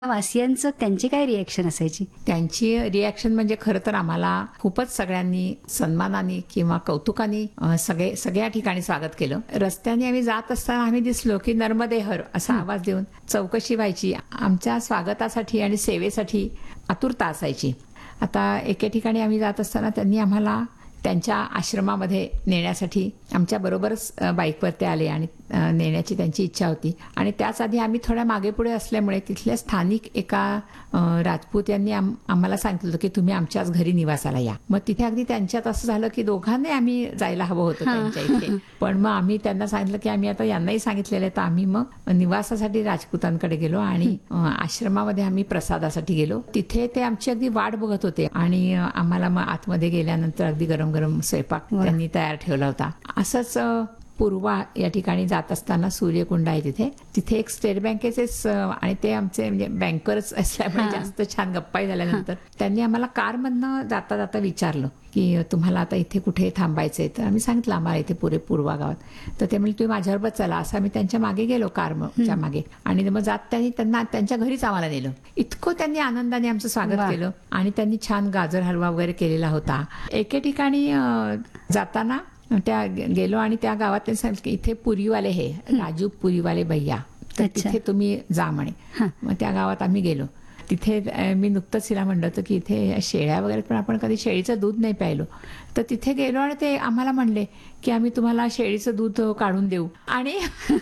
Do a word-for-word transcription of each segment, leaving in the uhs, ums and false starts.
वासियांचं त्यांची काय रिएक्शन असायची? त्यांची रिॲक्शन म्हणजे खरं तर आम्हाला खूपच सगळ्यांनी सन्मानाने किंवा कौतुकाने अ, सगळे सगळ्या ठिकाणी स्वागत केलं. रस्त्याने आम्ही जात असताना आम्ही दिसलो की नर्मदे हर असा आवाज देऊन चौकशी व्हायची. आमच्या स्वागतासाठी आणि सेवेसाठी आतुरता असायची. आता एके ठिकाणी आम्ही जात असताना त्यांनी आम्हाला त्यांच्या आश्रमामध्ये नेण्यासाठी आमच्या बरोबरच अ, बाईकवर ते आले आणि अ, नेण्याची त्यांची इच्छा होती. आणि त्याच आधी आम्ही थोड्या मागे पुढे असल्यामुळे तिथल्या स्थानिक एका अ, राजपूत यांनी आम- आम्हाला सांगितलं होतं की तुम्ही आमच्याच घरी निवासाला या. मग तिथे अगदी त्यांच्यात असं झालं की दोघांनी आम्ही जायला हवं होतं त्यांच्या इथे. पण मग आम्ही त्यांना सांगितलं की आम्ही आता यांनाही सांगितलेलं आहे, तर आम्ही मग निवासासाठी राजपुतांकडे गेलो आणि अ, आश्रमामध्ये आम्ही प्रसादासाठी गेलो. तिथे ते आमची अगदी वाट बघत होते आणि अ, आम्हाला मग आतमध्ये गेल्यानंतर अगदी गरम गरम स्वयंपाक वा. त्यांनी तयार ठेवला होता. असंच अ, पूर्वा या ठिकाणी जात असताना सूर्यकुंड आहे तिथे तिथे एक स्टेट बँकेचेच अ, आणि ते आमचे म्हणजे बँकरच असल्यामुळे हां. जास्त छान गप्पाही झाल्यानंतर त्यांनी आम्हाला कारमधनं जाता जाता विचारलं की तुम्हाला आता इथे कुठे थांबायचंय. तर आम्ही सांगितलं आम्हाला इथे पुरे पूर्वा गावात. तर ते म्हणजे तुम्ही माझ्याबरोबर चला असं आम्ही त्यांच्या मागे गेलो कारच्या मागे आणि मग जात त्यांनी त्यांना त्यांच्या घरीच आम्हाला नेलं. इतकं त्यांनी आनंदाने आमचं स्वागत वा. केलं आणि त्यांनी छान गाजर हलवा वगैरे केलेला होता. एके ठिकाणी अ, जाताना त्या गे- गेलो आणि त्या गावात त्यांनी सांगितलं की इथे पुरीवाले हे राजू पुरीवाले भैया, तर अच्छा. तिथे तुम्ही जा म्हणे. हां. मग त्या गावात आम्ही गेलो. तिथे अ, मी नुकतंच तिला म्हणलं होतं की इथे शेळ्या वगैरे, पण आपण कधी शेळीचं दूध नाही प्यायलो. तर तिथे गेलो आणि ते आम्हाला म्हणले की आम्ही तुम्हाला शेळीचं दूध काढून देऊ. आणि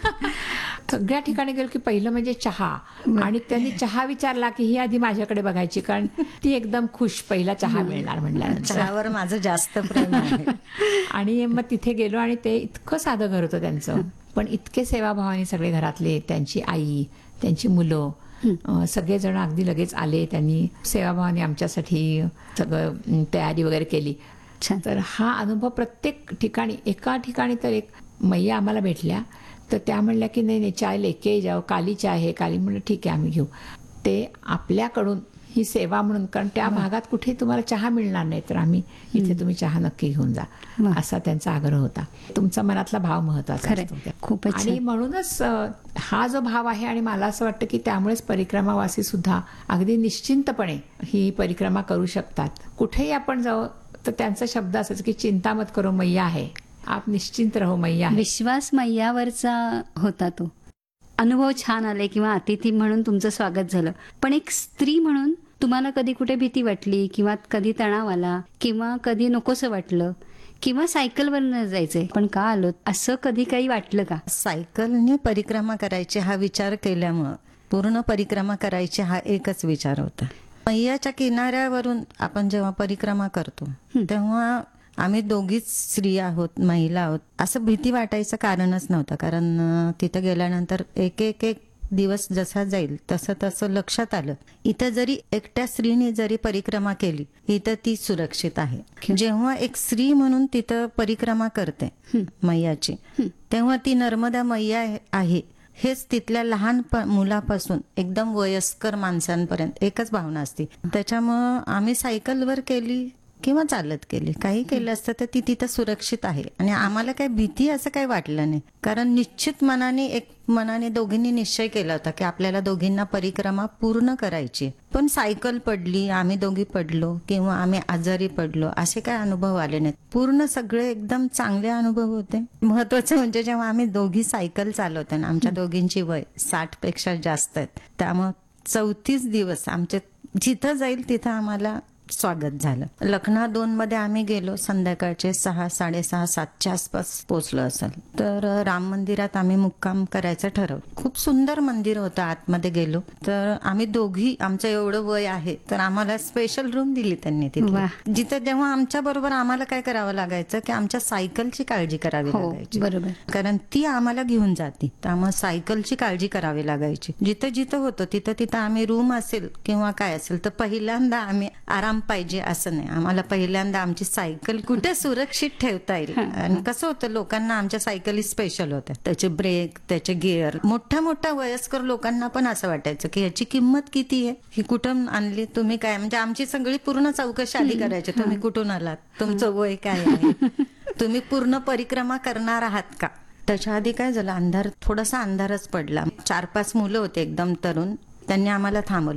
सगळ्या ठिकाणी गेलो की पहिलं म्हणजे चहा. आणि त्यांनी चहा विचारला की ही आधी माझ्याकडे बघायची, कारण ती एकदम खुश, पहिला चहा मिळणार म्हणल्यानंतर. चहावर माझं जास्त प्रेम आहे. आणि मग तिथे गेलो आणि ते इतकं साधं घर होतं त्यांचं, पण इतके सेवाभावाने सगळे घरातले, त्यांची आई, त्यांची मुलं अ, सगळेजण अगदी लगेच आले. त्यांनी सेवाभावाने आमच्यासाठी सगळं अम, तयारी वगैरे केली. छान. तर हा अनुभव प्रत्येक ठिकाणी, एका ठिकाणी तर एक मैया आम्हाला भेटल्या, तर त्या म्हणल्या की नाही नाही चाय लेके जाओ, काली चाय आहे. काली म्हणलं ठीक आहे आम्ही घेऊ. ते आपल्याकडून ही सेवा म्हणून, कारण त्या भागात कुठे तुम्हाला चहा मिळणार नाही, तर आम्ही इथे तुम्ही चहा नक्की घेऊन जा, वा. असा त्यांचा आग्रह होता. तुमचा मनातला भाव महत्वाचा खरंय. असतो त्या. खूपच आणि छान. म्हणूनच अ, हा जो भाव आहे, आणि मला असं वाटतं की त्यामुळेच परिक्रमावासी सुद्धा अगदी निश्चिंतपणे ही परिक्रमा करू शकतात. कुठेही आपण जाऊ तर त्यांचा शब्द असायचा की चिंता मत करो मैया है, आप निश्चिंत रहो मैया है. विश्वास मैयावरचा होता तो. अनुभव छान आले किंवा अतिथी म्हणून तुमचं स्वागत झालं, पण एक स्त्री म्हणून तुम्हाला कधी कुठे भीती वाटली किंवा कधी तणाव आला किंवा कधी नकोसं वाटलं किंवा सायकलवर न जायचंय पण का आलो असं कधी काही वाटलं का? सायकलने परिक्रमा करायची हा विचार केल्यामुळं पूर्ण परिक्रमा करायची हा एकच विचार होता. मैयाच्या किनाऱ्यावरून आपण जेव्हा परिक्रमा करतो तेव्हा आम्ही दोघीच स्त्रिया आहोत, महिला आहोत, असं भीती वाटायचं कारणच नव्हतं. कारण अं, तिथं गेल्यानंतर एक एक एक दिवस जसा जाईल तसं तसं लक्षात आलं, इथं जरी एकट्या स्त्रीने जरी परिक्रमा केली इथं ती सुरक्षित आहे. जेव्हा एक स्त्री म्हणून तिथं परिक्रमा करते मैयाची, तेव्हा ती नर्मदा मैया आहे हेच तिथल्या लहान प- मुलापासून एकदम वयस्कर माणसांपर्यंत एकच भावना असते. त्याच्यामुळं आम्ही सायकलवर केली किंवा चालत केली, काही केलं असतं तर ती तिथं सुरक्षित आहे. आणि आम्हाला काही भीती असं काही वाटलं नाही, कारण निश्चित मनाने एक मनाने दोघींनी निश्चय केला होता की आपल्याला दोघींना परिक्रमा पूर्ण करायची. पण सायकल पडली, आम्ही दोघी पडलो किंवा आम्ही आजारी पडलो असे काय अनुभव आले नाहीत. पूर्ण सगळे एकदम चांगले अनुभव होते. महत्वाचं म्हणजे जेव्हा आम्ही दोघी सायकल चालवतो ना, आमच्या दोघींची वय साठ पेक्षा जास्त आहेत, त्यामुळे चौतीस दिवस आमचे जिथं जाईल तिथं आम्हाला स्वागत झालं. लखना दोन मध्ये आम्ही गेलो, संध्याकाळचे सहा साडेसहा सातच्या आसपास पोचलो असेल. तर अ, राम मंदिरात आम्ही मुक्काम करायचं ठरवलं. खूप सुंदर मंदिर होतं. आतमध्ये गेलो तर आम्ही दोघी, आमचं एवढं वय आहे तर आम्हाला स्पेशल रूम दिली त्यांनी तिथे, वा. जिथं जेव्हा आमच्या बरोबर आम्हाला काय करावं लागायचं की आमच्या सायकलची काळजी करावी हो, लागायची, बरोबर. कारण ती आम्हाला घेऊन जाते. त्यामुळे सायकलची काळजी करावी लागायची. जिथं जिथं होतं तिथं तिथं आम्ही रूम असेल किंवा काय असेल तर पहिल्यांदा आम्ही आराम पाहिजे असं नाही, आम्हाला पहिल्यांदा आमची सायकल कुठे सुरक्षित ठेवता येईल. आणि कसं होतं, लोकांना आमच्या सायकली स्पेशल होत्या, त्याचे ब्रेक, त्याचे गिअर. मोठ्या मोठ्या वयस्कर लोकांना पण असं वाटायचं की ह्याची किंमत किती आहे, ही कुठून आणली तुम्ही, काय म्हणजे आमची सगळी पूर्ण चौकशी आधी करायची. तुम्ही कुठून आलात, तुमचं वय काय आहे, तुम्ही पूर्ण परिक्रमा करणार आहात का. त्याच्या आधी काय झालं, अंधार, थोडासा अंधारच पडला. चार पाच मुलं होते एकदम तरुण, त्यांनी आम्हाला थांबवलं.